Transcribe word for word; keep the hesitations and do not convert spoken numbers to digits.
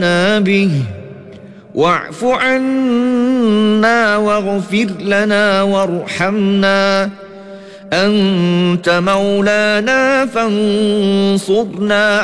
به واعف عنا واغفر لنا وارحمنا أنت مولانا فانصرنا